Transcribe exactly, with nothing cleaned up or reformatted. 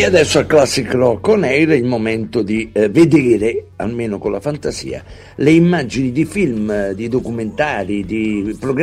E adesso al Classic Rock On Air è il momento di eh, vedere, almeno con la fantasia, le immagini di film, di documentari, di programmi